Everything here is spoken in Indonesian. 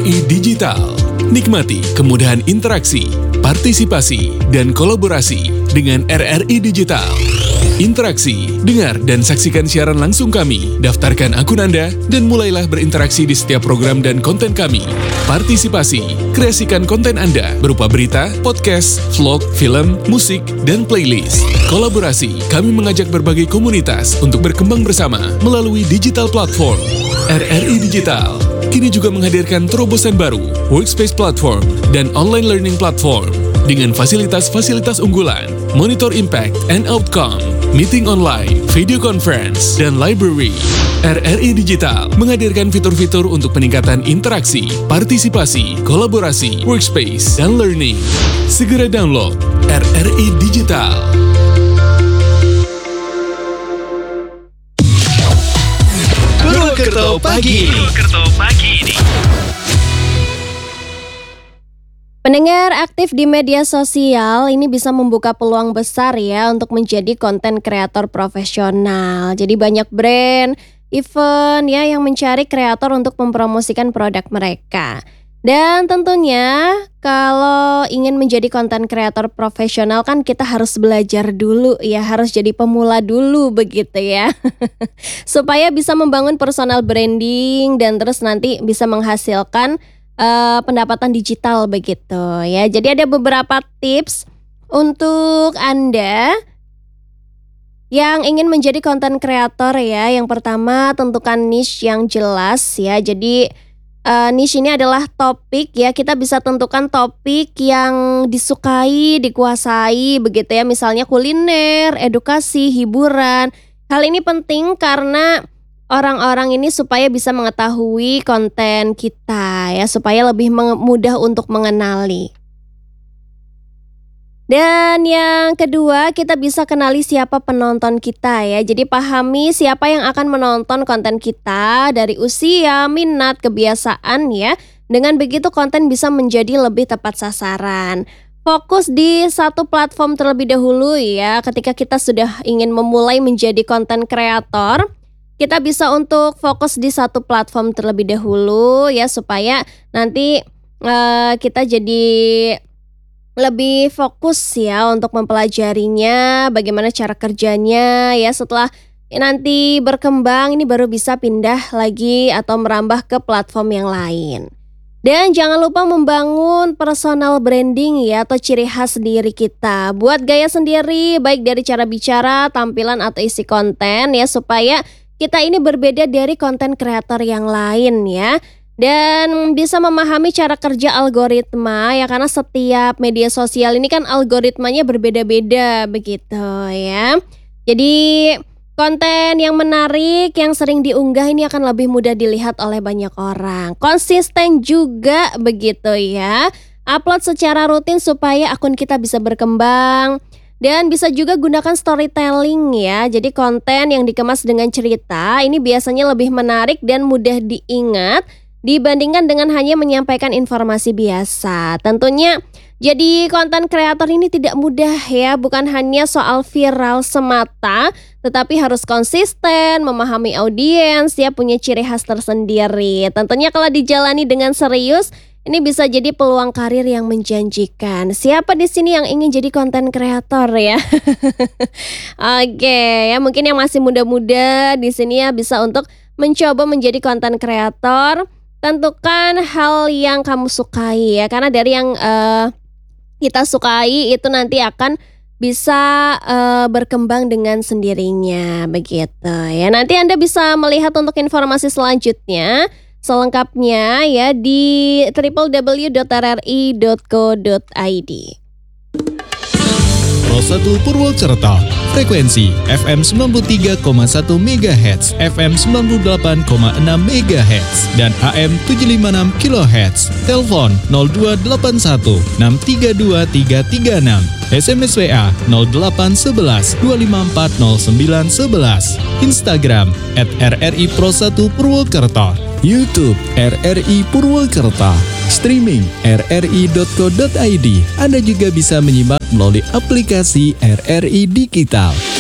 RRI Digital. Nikmati kemudahan interaksi, partisipasi, dan kolaborasi dengan RRI Digital. Interaksi, dengar dan saksikan siaran langsung kami, daftarkan akun Anda, dan mulailah berinteraksi di setiap program dan konten kami. Partisipasi, kreasikan konten Anda berupa berita, podcast, vlog, film, musik, dan playlist. Kolaborasi, kami mengajak berbagai komunitas untuk berkembang bersama melalui digital platform. RRI Digital kini juga menghadirkan terobosan baru, workspace platform, dan online learning platform dengan fasilitas-fasilitas unggulan, monitor impact and outcome, meeting online, video conference, dan library. RRI Digital menghadirkan fitur-fitur untuk peningkatan interaksi, partisipasi, kolaborasi, workspace, dan learning. Segera download RRI Digital. Purwokerto Pagi ini. Pendengar aktif di media sosial ini bisa membuka peluang besar ya untuk menjadi konten kreator profesional. Jadi banyak brand, event ya yang mencari kreator untuk mempromosikan produk mereka. Dan tentunya kalau ingin menjadi konten kreator profesional kan kita harus belajar dulu ya, harus jadi pemula dulu begitu ya. Supaya bisa membangun personal branding dan terus nanti bisa menghasilkan pendapatan digital begitu ya. Jadi ada beberapa tips untuk Anda yang ingin menjadi konten kreator ya. Yang pertama, tentukan niche yang jelas ya. Jadi niche ini adalah topik ya. Kita bisa tentukan topik yang disukai, dikuasai begitu ya. Misalnya kuliner, edukasi, hiburan. Hal ini penting karena orang-orang ini supaya bisa mengetahui konten kita ya, supaya lebih mudah untuk mengenali. Dan yang kedua, kita bisa kenali siapa penonton kita ya. Jadi pahami siapa yang akan menonton konten kita dari usia, minat, kebiasaan ya. Dengan begitu konten bisa menjadi lebih tepat sasaran. Fokus di satu platform terlebih dahulu ya. Ketika kita sudah ingin memulai menjadi konten kreator, kita bisa untuk fokus di satu platform terlebih dahulu ya, supaya nanti kita jadi lebih fokus ya untuk mempelajarinya, bagaimana cara kerjanya ya. Setelah nanti berkembang ini baru bisa pindah lagi atau merambah ke platform yang lain. Dan jangan lupa membangun personal branding ya, atau ciri khas diri kita. Buat gaya sendiri baik dari cara bicara, tampilan atau isi konten ya, supaya kita ini berbeda dari konten kreator yang lain ya. Dan bisa memahami cara kerja algoritma ya, karena setiap media sosial ini kan algoritmanya berbeda-beda begitu ya. Jadi konten yang menarik, yang sering diunggah ini akan lebih mudah dilihat oleh banyak orang. Konsisten juga begitu ya. Upload secara rutin supaya akun kita bisa berkembang. Dan bisa juga gunakan storytelling ya. Jadi konten yang dikemas dengan cerita ini biasanya lebih menarik dan mudah diingat dibandingkan dengan hanya menyampaikan informasi biasa. Tentunya jadi konten kreator ini tidak mudah ya. Bukan hanya soal viral semata, tetapi harus konsisten, memahami audiens ya, punya ciri khas tersendiri. Tentunya kalau dijalani dengan serius, ini bisa jadi peluang karir yang menjanjikan. Siapa di sini yang ingin jadi konten kreator ya? Oke, ya mungkin yang masih muda-muda di sini ya bisa untuk mencoba menjadi konten kreator. Tentukan hal yang kamu sukai ya, karena dari yang kita sukai itu nanti akan bisa berkembang dengan sendirinya begitu ya. Nanti Anda bisa melihat untuk informasi selanjutnya selengkapnya ya di www.rri.co.id. Pro 1 Purwokerto, frekuensi FM 93,1 MHz, FM 98,6 MHz, dan AM 756 kHz. Telepon 0281 632 336. SMS WA 0811 254 0911. Instagram @RRI Pro 1 Purwokerto. YouTube RRI Purwokerto. Streaming rri.co.id. Anda juga bisa menyimak melalui aplikasi RRI Digital.